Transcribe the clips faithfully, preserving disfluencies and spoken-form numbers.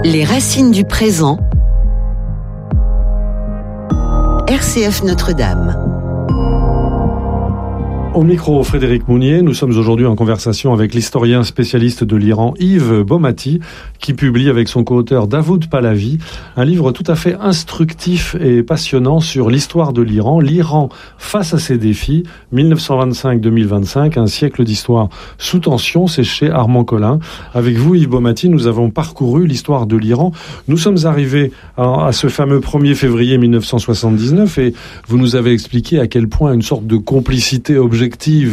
Les racines du présent. R C F Notre-Dame. Au micro, Frédéric Mounier, nous sommes aujourd'hui en conversation avec l'historien spécialiste de l'Iran, Yves Bommati, qui publie avec son co-auteur Davoud Pahlavi un livre tout à fait instructif et passionnant sur l'histoire de l'Iran. L'Iran face à ses défis, dix-neuf cent vingt-cinq à deux mille vingt-cinq, un siècle d'histoire sous tension, c'est chez Armand Collin. Avec vous, Yves Bommati, nous avons parcouru l'histoire de l'Iran. Nous sommes arrivés à, à ce fameux premier février mille neuf cent soixante-dix-neuf et vous nous avez expliqué à quel point une sorte de complicité objective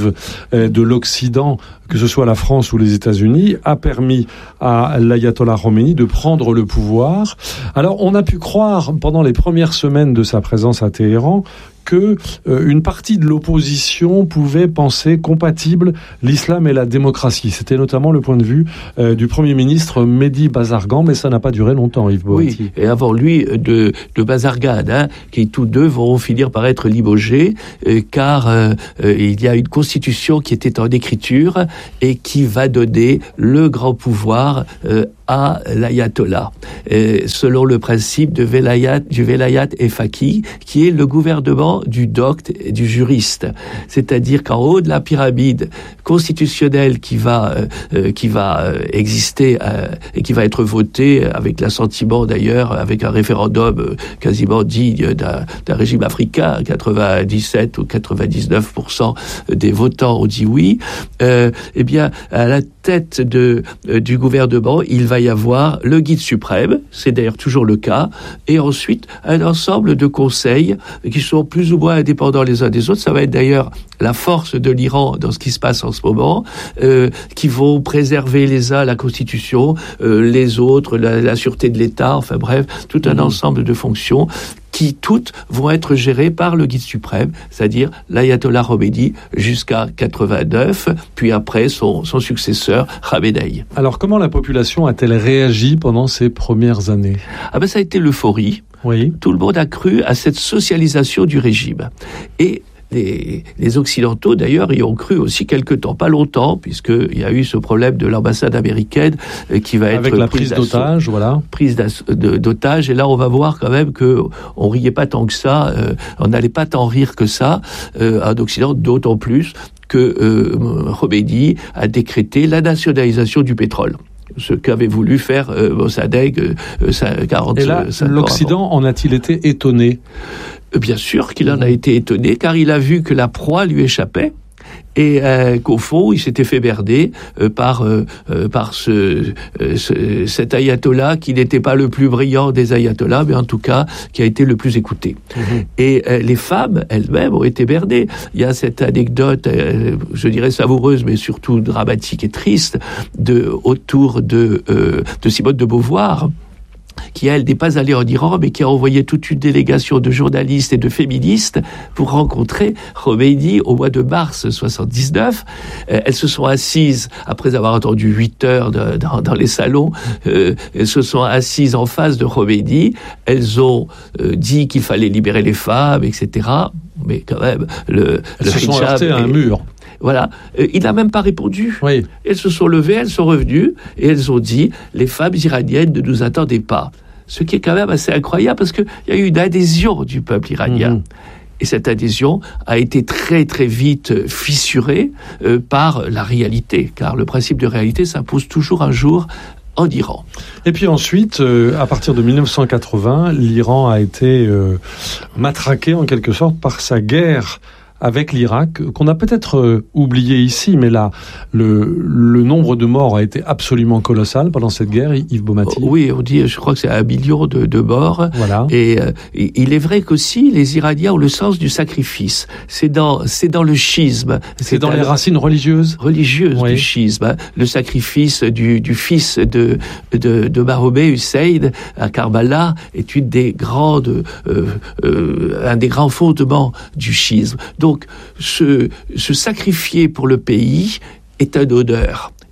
de l'Occident, que ce soit la France ou les États-Unis, a permis à l'ayatollah Khomeini de prendre le pouvoir. Alors, on a pu croire, pendant les premières semaines de sa présence à Téhéran, que euh, une partie de l'opposition pouvait penser compatible l'islam et la démocratie. C'était notamment le point de vue euh, du Premier ministre Mehdi Bazargan, mais ça n'a pas duré longtemps, Yves Bommati. Oui, et avant lui, de, de Bazargan, hein, qui tous deux vont finir par être limogés, euh, car euh, euh, il y a une constitution qui était en écriture et qui va donner le grand pouvoir euh, à l'ayatollah, et selon le principe de velayat, du velayat et faqih, qui est le gouvernement du docte et du juriste. C'est-à-dire qu'en haut de la pyramide constitutionnelle qui va euh, qui va exister euh, et qui va être votée avec l'assentiment d'ailleurs, avec un référendum euh, quasiment digne d'un, d'un régime africain, quatre-vingt-dix-sept ou quatre-vingt-dix-neuf pour cent des votants ont dit oui. Euh, eh bien, à la tête de euh, du gouvernement, il va y avoir le guide suprême, c'est d'ailleurs toujours le cas, et ensuite un ensemble de conseils qui sont plus ou moins indépendants les uns des autres. Ça va être d'ailleurs la force de l'Iran dans ce qui se passe en ce moment, euh, qui vont préserver les uns la Constitution, euh, les autres la, la sûreté de l'État, enfin bref, tout un mmh. ensemble de fonctions qui toutes vont être gérées par le guide suprême, c'est-à-dire l'ayatollah Khomeini jusqu'à quatre-vingt-neuf, puis après son, son successeur Khamenei. Alors comment la population a-t-elle réagi pendant ces premières années ? Ah ben ça a été l'euphorie. Oui. Tout le monde a cru à cette socialisation du régime. Et Les, les Occidentaux, d'ailleurs, y ont cru aussi quelque temps, pas longtemps, puisqu'il y a eu ce problème de l'ambassade américaine euh, qui va être avec la prise d'otage, voilà. Prise de, d'otage, et là, on va voir quand même que on riait pas tant que ça, euh, on n'allait pas tant rire que ça euh, en Occident, d'autant plus que euh, Khomeini a décrété la nationalisation du pétrole. Ce qu'avait voulu faire euh, Mossadegh euh, quarante Et là, l'Occident en a-t-il été étonné ? Bien sûr qu'il en a été étonné, car il a vu que la proie lui échappait et euh, qu'au fond, il s'était fait berder euh, par euh, par ce, euh, ce cet ayatollah qui n'était pas le plus brillant des ayatollahs, mais en tout cas qui a été le plus écouté. Mmh. Et euh, les femmes elles-mêmes ont été berdées. Il y a cette anecdote, euh, je dirais savoureuse, mais surtout dramatique et triste, de autour de euh, de Simone de Beauvoir, qui, elle, n'est pas allée en Iran, mais qui a envoyé toute une délégation de journalistes et de féministes pour rencontrer Khomeini au mois de mars soixante-dix-neuf. Euh, elles se sont assises, après avoir attendu huit heures de, dans, dans les salons, euh, elles se sont assises en face de Khomeini. Elles ont euh, dit qu'il fallait libérer les femmes, et cetera. Mais quand même, le, elles le se sont heurtées à un mur. Voilà, euh, il n'a même pas répondu. Oui. Elles se sont levées, elles sont revenues, et elles ont dit « Les femmes iraniennes ne nous attendaient pas ». Ce qui est quand même assez incroyable, parce qu'il y a eu une adhésion du peuple iranien. Mmh. Et cette adhésion a été très très vite fissurée euh, par la réalité, car le principe de réalité s'impose toujours un jour en Iran. Et puis ensuite, euh, à partir de dix-neuf cent quatre-vingts, l'Iran a été euh, matraqué en quelque sorte par sa guerre avec l'Irak, qu'on a peut-être euh, oublié ici, mais là, le, le nombre de morts a été absolument colossal pendant cette guerre, Yves Bommati. Oui, on dit, je crois que c'est un million de, de morts. Voilà. Et euh, il est vrai qu'aussi, les Iraniens ont le sens du sacrifice. C'est dans, c'est dans le schisme. C'est, c'est dans les racines religieuses Religieuses oui. du schisme. Hein. Le sacrifice du, du fils de, de, de Mahomet, Hussein, à Karbala, est une des grandes, euh, euh, un des grands fondements du schisme. Donc, se, se sacrifier pour le pays est un honneur.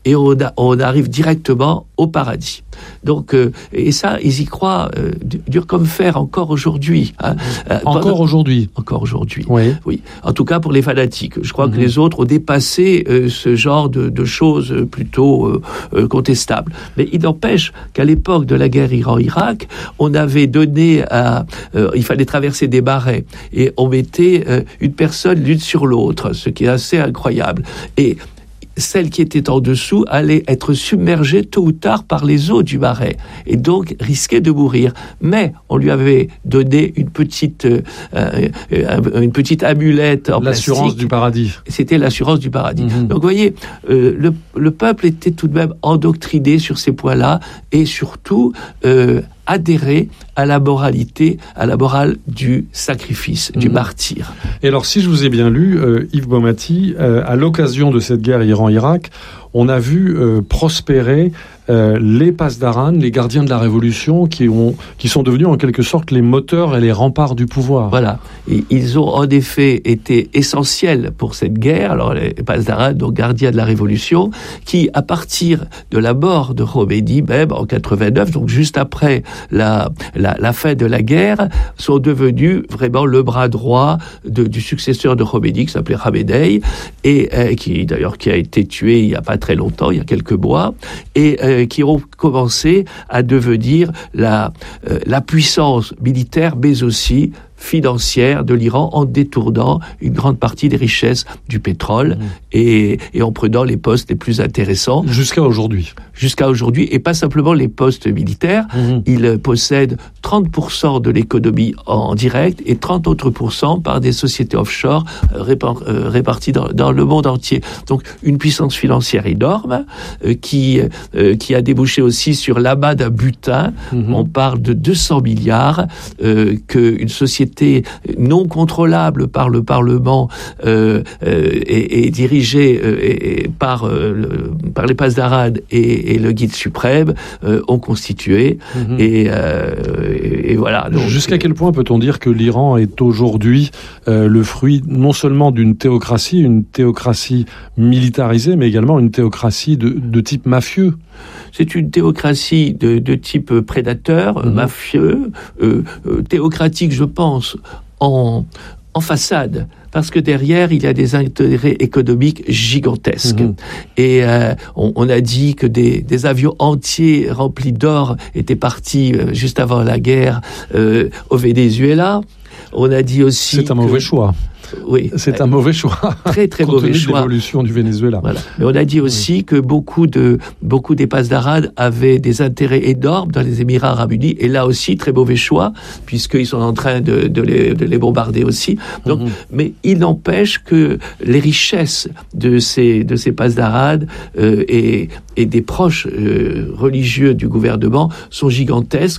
et on, a, on arrive directement au paradis. Donc, euh, et ça, ils y croient euh, dur comme fer encore aujourd'hui. Hein. Euh, encore pendant... aujourd'hui. Encore aujourd'hui. Oui. Oui. En tout cas pour les fanatiques. Je crois mmh. que les autres ont dépassé euh, ce genre de, de choses plutôt euh, euh, contestables. Mais il n'empêche qu'à l'époque de la guerre Iran-Irak, on avait donné à, euh, il fallait traverser des marais et on mettait euh, une personne l'une sur l'autre, ce qui est assez incroyable. Et celle qui était en dessous allait être submergée tôt ou tard par les eaux du marais et donc risquait de mourir. Mais on lui avait donné une petite, euh, une petite amulette en plastique. L'assurance du paradis. C'était l'assurance du paradis. Mmh. Donc vous voyez, euh, le, le peuple était tout de même endoctriné sur ces points-là et surtout euh, adhérer à la moralité, à la morale du sacrifice, mmh. du martyr. Et alors, si je vous ai bien lu, euh, Yves Baumati, euh, à l'occasion de cette guerre Iran-Irak, on a vu euh, prospérer euh, les Pasdaran, les gardiens de la Révolution, qui, ont, qui sont devenus en quelque sorte les moteurs et les remparts du pouvoir. Voilà. Et ils ont en effet été essentiels pour cette guerre. Alors les Pasdaran, donc gardiens de la Révolution, qui à partir de la mort de Khomeini, même en quatre-vingt-neuf, donc juste après la, la, la fin de la guerre, sont devenus vraiment le bras droit de, du successeur de Khomeini, qui s'appelait Khamenei, et euh, qui d'ailleurs qui a été tué il n'y a pas très longtemps, il y a quelques mois, et euh, qui ont commencé à devenir la, euh, la puissance militaire, mais aussi financière de l'Iran en détournant une grande partie des richesses du pétrole mmh. et, et en prenant les postes les plus intéressants. Jusqu'à aujourd'hui. Jusqu'à aujourd'hui, et pas simplement les postes militaires. Mmh. Ils possèdent trente pour cent de l'économie en direct et trente autres pourcents par des sociétés offshore répar- euh, réparties dans, dans le monde entier. Donc une puissance financière énorme euh, qui, euh, qui a débouché aussi sur l'amas d'un butin. Mmh. On parle de deux cents milliards euh, qu'une société non contrôlable par le Parlement euh, euh, et, et dirigée euh, et, et par, euh, le, par les Pasdaran et, et le guide suprême euh, ont constitué. Mmh. Et, euh, et, et voilà. Donc, jusqu'à quel point peut-on dire que l'Iran est aujourd'hui euh, le fruit non seulement d'une théocratie, une théocratie militarisée, mais également une théocratie de, de type mafieux? C'est une théocratie de, de type prédateur, mmh. mafieux, euh, euh, théocratique, je pense, en, en façade. Parce que derrière, il y a des intérêts économiques gigantesques. Mmh. Et euh, on, on a dit que des, des avions entiers remplis d'or étaient partis euh, juste avant la guerre euh, au Venezuela. On a dit aussi C'est un mauvais que... choix. Oui, c'est un mauvais choix. Très très mauvais choix. Compte tenu de l'évolution du Venezuela. Voilà. Mais on a dit aussi mmh. que beaucoup de beaucoup des Pasdaran avaient des intérêts énormes dans les Émirats Arabes Unis, et là aussi très mauvais choix puisqu'ils sont en train de, de, les, de les bombarder aussi. Donc, mmh. mais il n'empêche que les richesses de ces de ces Pasdaran euh, et et des proches euh, religieux du gouvernement sont gigantesques,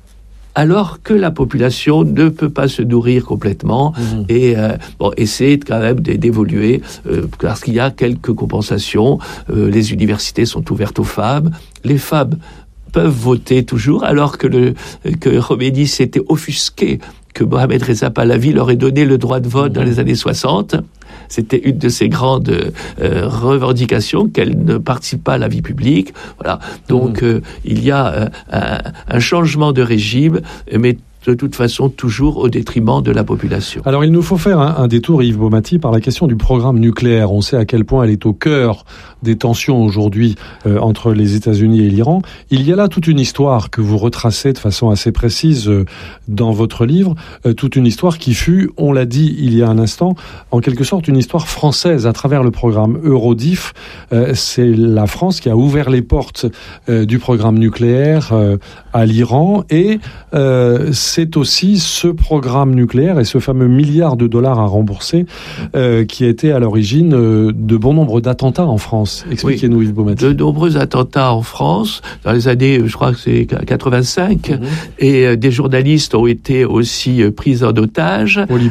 alors que la population ne peut pas se nourrir complètement mmh. et euh, bon, essaie quand même d'évoluer euh, parce qu'il y a quelques compensations. Euh, les universités sont ouvertes aux femmes, les femmes peuvent voter toujours, alors que le que Khomeini s'était offusqué que Mohamed Reza Pahlavi leur ait donné le droit de vote mmh. dans les années soixante. C'était une de ses grandes euh, revendications, qu'elle ne participe pas à la vie publique. Voilà. Donc, mmh. euh, il y a euh, un, un changement de régime, mais de toute façon toujours au détriment de la population. Alors il nous faut faire un, un détour, Yves Baumati, par la question du programme nucléaire. On sait à quel point elle est au cœur des tensions aujourd'hui euh, entre les États-Unis et l'Iran. Il y a là toute une histoire que vous retracez de façon assez précise euh, dans votre livre, euh, toute une histoire qui fut, on l'a dit il y a un instant, en quelque sorte une histoire française à travers le programme Eurodif. Euh, c'est la France qui a ouvert les portes euh, du programme nucléaire euh, à l'Iran, et euh, c'est aussi ce programme nucléaire et ce fameux milliard de dollars à rembourser euh, qui a été à l'origine euh, de bon nombre d'attentats en France. Expliquez-nous, oui, Yves Baumati. De nombreux attentats en France, dans les années, je crois que c'est quatre-vingt-cinq, mmh. et euh, des journalistes ont été aussi euh, pris en otage. Au Liban.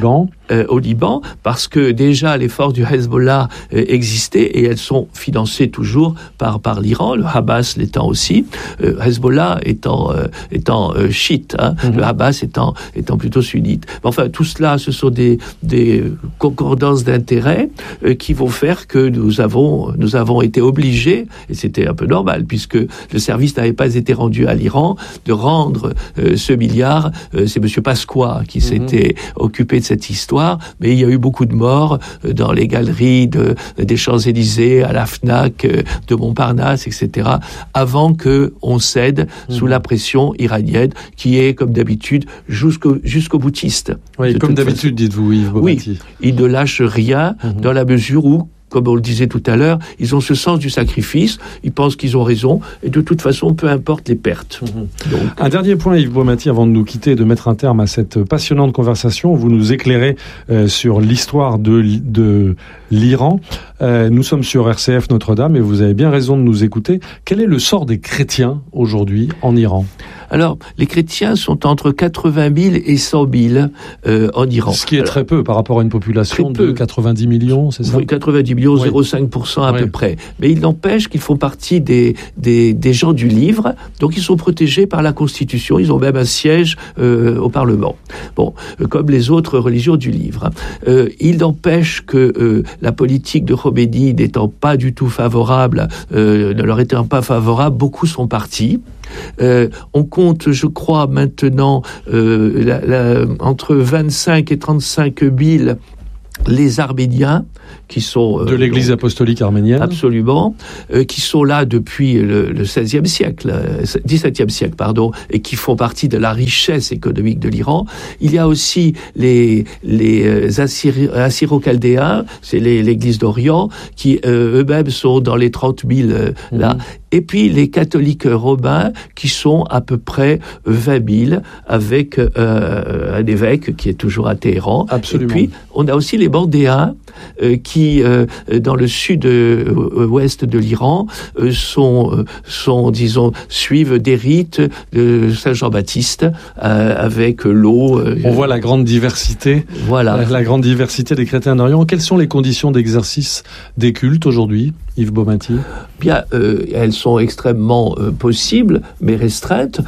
euh, au Liban, parce que déjà les forces du Hezbollah euh, existaient et elles sont financées toujours par par l'Iran, le Hamas l'étant aussi, euh, Hezbollah étant euh, étant euh, chiite, hein, mm-hmm. le Hamas étant étant plutôt sunnite. Enfin, tout cela, ce sont des des concordances d'intérêts euh, qui vont faire que nous avons nous avons été obligés, et c'était un peu normal puisque le service n'avait pas été rendu à l'Iran, de rendre euh, ce milliard. Euh, c'est Monsieur Pasqua qui mm-hmm. s'était occupé de cette histoire, mais il y a eu beaucoup de morts euh, dans les galeries de, des Champs-Élysées, à la Fnac, euh, de Montparnasse, et cetera, avant que on cède mmh. sous la pression iranienne, qui est, comme d'habitude, jusqu'au, jusqu'au boutiste. Oui, comme d'habitude, façon. Dites-vous, Yves Baumati. Oui, ils ne lâchent rien mmh. dans la mesure où, comme on le disait tout à l'heure, ils ont ce sens du sacrifice, ils pensent qu'ils ont raison, et de toute façon, peu importe les pertes. Mmh. Donc... Un dernier point, Yves Baumati, avant de nous quitter et de mettre un terme à cette passionnante conversation. Vous nous éclairez euh, sur l'histoire de, de l'Iran. Euh, nous sommes sur R C F Notre-Dame, et vous avez bien raison de nous écouter. Quel est le sort des chrétiens aujourd'hui en Iran ? Alors, les chrétiens sont entre quatre-vingt mille et cent mille euh, en Iran. Ce qui est Alors, très peu par rapport à une population de quatre-vingt-dix millions, c'est ça ? Oui, quatre-vingt-dix millions, oui. zéro virgule cinq pour cent à oui. peu près. Mais il n'empêche qu'ils font partie des, des, des gens du livre, donc ils sont protégés par la Constitution, ils ont même un siège euh, au Parlement. Bon, euh, comme les autres religions du livre. Euh, il n'empêche que euh, la politique de Khomeini n'étant pas du tout favorable, euh, ne leur étant pas favorable, beaucoup sont partis. Euh, on compte, je crois, maintenant euh, la, la, entre vingt-cinq et trente-cinq mille les Arméniens qui sont... Euh, de l'Église donc, apostolique arménienne. Absolument. Euh, qui sont là depuis le, le seizième siècle, euh, dix-septième siècle, pardon, et qui font partie de la richesse économique de l'Iran. Il y a aussi les, les Assyri- Assyro-Chaldéens, c'est les, l'Église d'Orient, qui euh, eux-mêmes sont dans les trente mille euh, mmh. là. Et puis les catholiques romains, qui sont à peu près vingt mille, avec euh, un évêque qui est toujours à Téhéran. Absolument. Et puis, on a aussi les Mandéens, euh, qui, euh, dans le sud-ouest de l'Iran, euh, sont, euh, sont, disons, suivent des rites de Saint Jean-Baptiste, euh, avec l'eau. Euh, On voit la grande diversité. Voilà. La, la grande diversité des chrétiens d'Orient. Quelles sont les conditions d'exercice des cultes aujourd'hui, Yves Baumati ? Bien, euh, elles sont extrêmement euh, possibles, mais restreintes.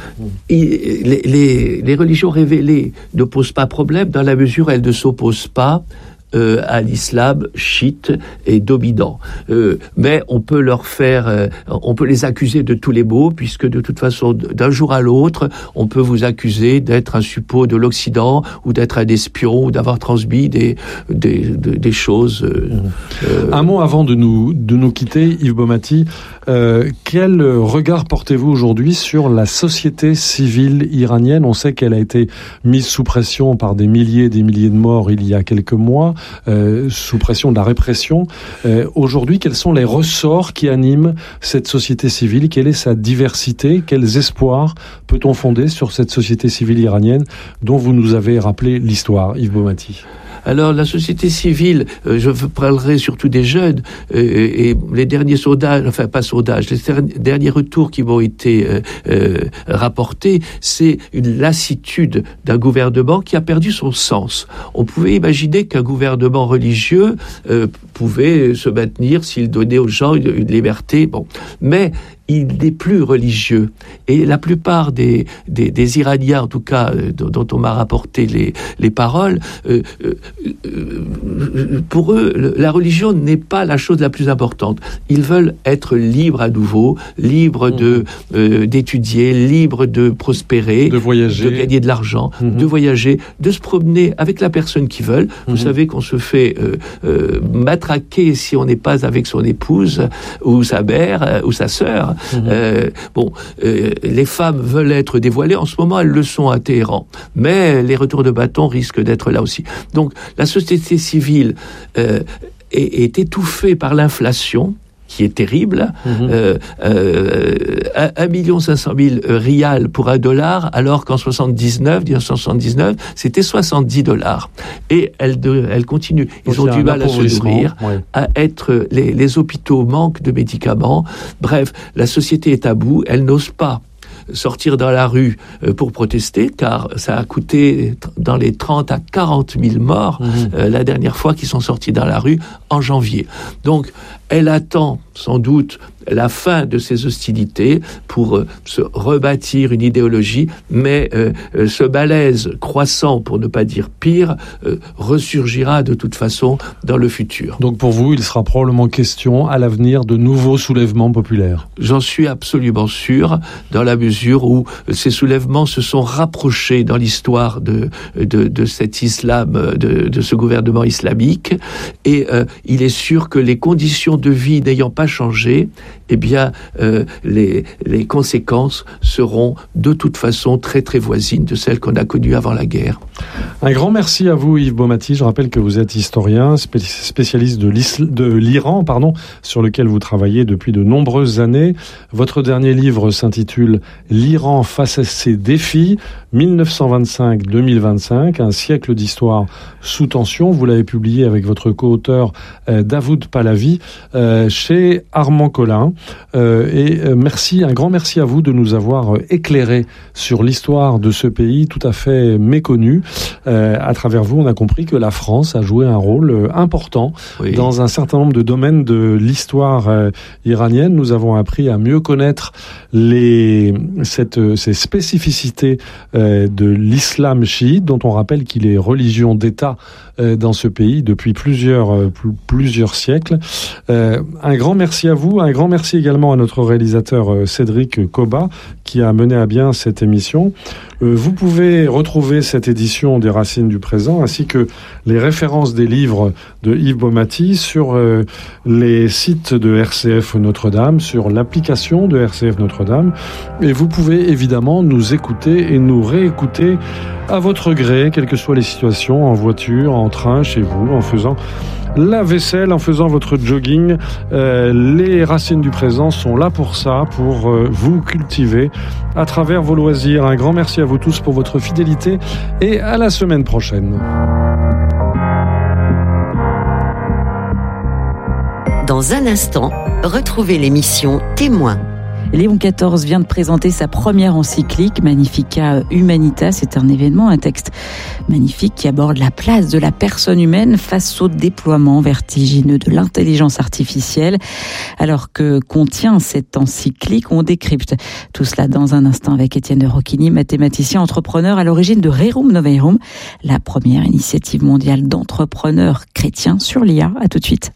Et les, les, les religions révélées ne posent pas problème dans la mesure où elles ne s'opposent pas Euh, à l'islam chiite et dominant. Euh, mais on peut leur faire, euh, on peut les accuser de tous les maux, puisque de toute façon, d'un jour à l'autre, on peut vous accuser d'être un suppôt de l'Occident, ou d'être un espion, ou d'avoir transmis des, des, des, des choses. Euh, euh... Un mot avant de nous, de nous quitter, Yves Baumati. Euh, quel regard portez-vous aujourd'hui sur la société civile iranienne ? On sait qu'elle a été mise sous pression par des milliers et des milliers de morts il y a quelques mois. Euh, sous pression de la répression. Euh, aujourd'hui, quels sont les ressorts qui animent cette société civile ? Quelle est sa diversité ? Quels espoirs peut-on fonder sur cette société civile iranienne dont vous nous avez rappelé l'histoire, Yves Baumati ? Alors, la société civile, euh, je parlerai surtout des jeunes, euh, et les derniers sondages, enfin pas sondages, les derniers retours qui m'ont été euh, euh, rapportés, c'est une lassitude d'un gouvernement qui a perdu son sens. On pouvait imaginer qu'un gouvernement religieux euh, pouvait se maintenir s'il donnait aux gens une, une liberté, bon, mais il n'est plus religieux. Et la plupart des, des, des Iraniens, en tout cas, euh, dont on m'a rapporté les, les paroles, euh, euh, pour eux, le, la religion n'est pas la chose la plus importante. Ils veulent être libres à nouveau, libres mmh. de, euh, d'étudier, libres de prospérer, de voyager, de gagner de l'argent, mmh. de voyager, de se promener avec la personne qu'ils veulent. Mmh. Vous savez qu'on se fait euh, euh, matraquer si on n'est pas avec son épouse, ou sa mère, euh, ou sa sœur. Mmh. Euh, bon, euh, les femmes veulent être dévoilées. En ce moment, elles le sont à Téhéran. Mais les retours de bâton risquent d'être là aussi. Donc, la société civile euh, est, est étouffée par l'inflation, qui est terrible, mmh. euh, euh, un million cinq cent mille rials pour un dollar, alors qu'en soixante-dix-neuf, dix-neuf cent soixante-dix-neuf, c'était soixante-dix dollars. Et elle, de, elle continue. Ils Donc ont du mal à se nourrir, oui. à être, les, les hôpitaux manquent de médicaments. Bref, la société est à bout, elle n'ose pas sortir dans la rue pour protester, car ça a coûté dans les trente à quarante mille morts mmh. euh, la dernière fois qu'ils sont sortis dans la rue en janvier. Donc, elle attend sans doute la fin de ces hostilités pour euh, se rebâtir une idéologie, mais euh, euh, ce malaise croissant, pour ne pas dire pire, euh, ressurgira de toute façon dans le futur. Donc pour vous, il sera probablement question à l'avenir de nouveaux soulèvements populaires. J'en suis absolument sûr, dans la mesure où ces soulèvements se sont rapprochés dans l'histoire de, de, de cet islam, de, de ce gouvernement islamique, et euh, il est sûr que les conditions de vie n'ayant pas changé, eh bien, euh, les, les conséquences seront de toute façon très très voisines de celles qu'on a connues avant la guerre. Un grand merci à vous, Yves Baumati. Je rappelle que vous êtes historien, spécialiste de, de l'Iran, pardon, sur lequel vous travaillez depuis de nombreuses années. Votre dernier livre s'intitule « L'Iran face à ses défis, dix-neuf cent vingt-cinq à deux mille vingt-cinq, un siècle d'histoire sous tension ». Vous l'avez publié avec votre co-auteur euh, Davoud Pahlavi euh, chez Armand Collin. Euh, et euh, merci, un grand merci à vous de nous avoir euh, éclairé sur l'histoire de ce pays tout à fait méconnu. Euh, à travers vous, on a compris que la France a joué un rôle euh, important oui. dans un certain nombre de domaines de l'histoire euh, iranienne. Nous avons appris à mieux connaître les, cette, euh, ces spécificités euh, de l'islam chiite, dont on rappelle qu'il est religion d'État euh, dans ce pays depuis plusieurs, euh, pl- plusieurs siècles. Euh, un grand merci à vous, un grand merci également à notre réalisateur euh, Cédric Koba qui a mené à bien cette émission. Euh, vous pouvez retrouver cette édition des Racines du présent ainsi que les références des livres de Yves Baumati sur euh, les sites de R C F Notre-Dame, sur l'application de R C F Notre-Dame. Et vous pouvez évidemment nous écouter et nous réécouter à votre gré, quelles que soient les situations, en voiture, en train, chez vous, en faisant la vaisselle, en faisant votre jogging. Euh, les Racines du présent sont là pour ça, pour euh, vous cultiver à travers vos loisirs. Un grand merci à vous tous pour votre fidélité et à la semaine prochaine. Dans un instant, retrouvez l'émission Témoin. Léon quatorze vient de présenter sa première encyclique Magnificat Humanitas. C'est un événement, un texte magnifique qui aborde la place de la personne humaine face au déploiement vertigineux de l'intelligence artificielle. Alors que contient cette encyclique, on décrypte tout cela dans un instant avec Étienne de Rocchini, mathématicien entrepreneur à l'origine de Rerum Novarum, la première initiative mondiale d'entrepreneurs chrétiens sur l'I A. À tout de suite.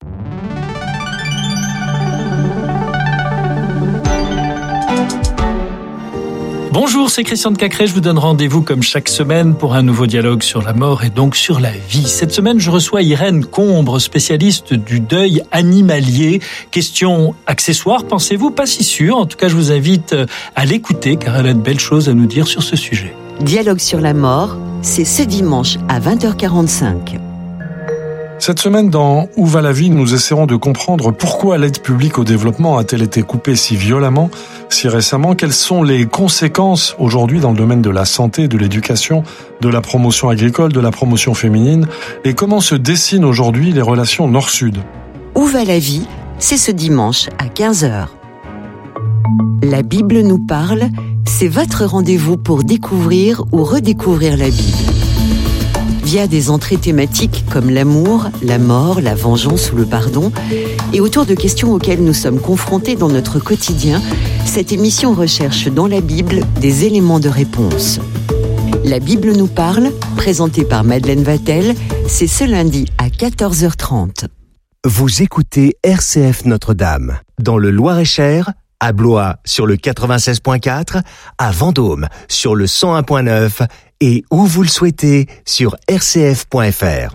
Bonjour, c'est Christian de Cacré. Je vous donne rendez-vous comme chaque semaine pour un nouveau dialogue sur la mort et donc sur la vie. Cette semaine, je reçois Irène Combre, spécialiste du deuil animalier. Question accessoire, pensez-vous? Pas si sûr. En tout cas, je vous invite à l'écouter car elle a de belles choses à nous dire sur ce sujet. Dialogue sur la mort, c'est ce dimanche à vingt heures quarante-cinq. Cette semaine, dans Où va la vie, nous essaierons de comprendre pourquoi l'aide publique au développement a-t-elle été coupée si violemment, si récemment. Quelles sont les conséquences aujourd'hui dans le domaine de la santé, de l'éducation, de la promotion agricole, de la promotion féminine, et comment se dessinent aujourd'hui les relations nord-sud. Où va la vie, c'est ce dimanche à quinze heures. La Bible nous parle, c'est votre rendez-vous pour découvrir ou redécouvrir la Bible. Via des entrées thématiques comme l'amour, la mort, la vengeance ou le pardon, et autour de questions auxquelles nous sommes confrontés dans notre quotidien, cette émission recherche dans la Bible des éléments de réponse. La Bible nous parle, présentée par Madeleine Vatel, c'est ce lundi à quatorze heures trente. Vous écoutez R C F Notre-Dame, dans le Loir-et-Cher, à Blois sur le quatre-vingt-seize virgule quatre, à Vendôme sur le cent un virgule neuf et où vous le souhaitez sur r c f point f r.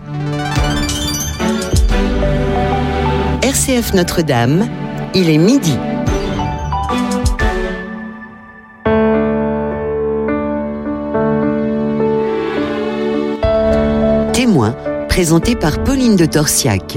R C F Notre-Dame, il est midi. Témoin, présenté par Pauline de Torsiac.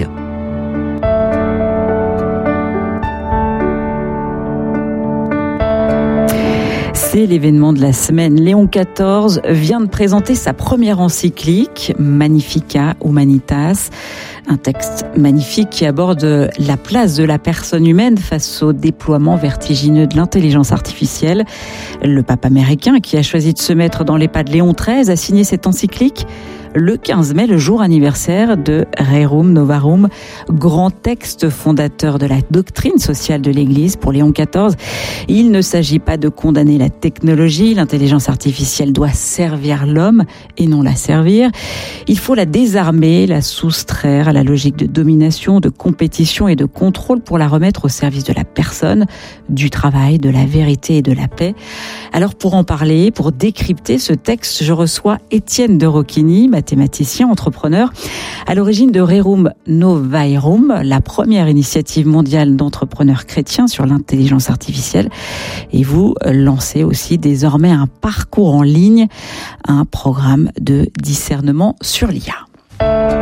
C'est l'événement de la semaine. Léon quatorze vient de présenter sa première encyclique, Magnificat Humanitas, Un texte magnifique qui aborde la place de la personne humaine face au déploiement vertigineux de l'intelligence artificielle. Le pape américain, qui a choisi de se mettre dans les pas de Léon treize, a signé cette encyclique le quinze mai, le jour anniversaire de Rerum Novarum, grand texte fondateur de la doctrine sociale de l'Église pour Léon quatorze. Il ne s'agit pas de condamner la technologie, l'intelligence artificielle doit servir l'homme et non la servir. Il faut la désarmer, la soustraire à la logique de domination, de compétition et de contrôle pour la remettre au service de la personne, du travail, de la vérité et de la paix. Alors pour en parler, pour décrypter ce texte, je reçois Étienne de Rocchini, mathématicien, entrepreneur, à l'origine de Rerum Novarum, la première initiative mondiale d'entrepreneurs chrétiens sur l'intelligence artificielle. Et vous lancez aussi désormais un parcours en ligne, un programme de discernement sur l'I A.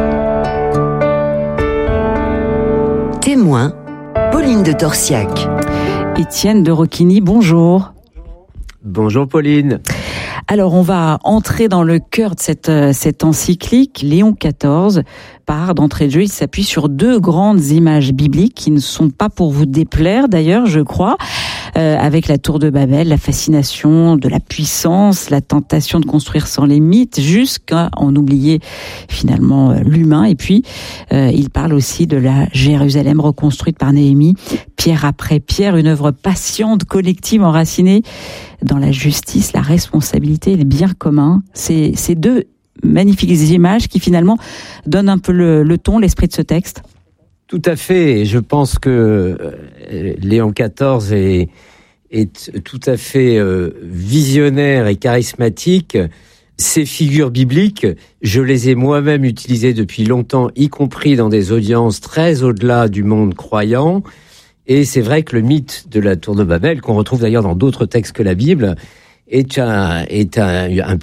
Témoin, Pauline de Torsiac. Étienne de Rocchini, bonjour. Bonjour Pauline. Alors on va entrer dans le cœur de cette, cette encyclique. Léon quatorze part d'entrée de jeu, il s'appuie sur deux grandes images bibliques qui ne sont pas pour vous déplaire d'ailleurs, je crois, euh, avec la tour de Babel, la fascination de la puissance, la tentation de construire sans limite, jusqu'à en oublier finalement euh, l'humain. Et puis euh, il parle aussi de la Jérusalem reconstruite par Néhémie, pierre après pierre, une œuvre patiente, collective, enracinée dans la justice, la responsabilité et le bien commun. C'est ces deux magnifiques images qui finalement donnent un peu le, le ton, l'esprit de ce texte. Tout à fait. Et je pense que Léon quatorze est, est tout à fait visionnaire et charismatique. Ces figures bibliques, je les ai moi-même utilisées depuis longtemps, y compris dans des audiences très au-delà du monde croyant. Et c'est vrai que le mythe de la tour de Babel, qu'on retrouve d'ailleurs dans d'autres textes que la Bible, est un, est un, un,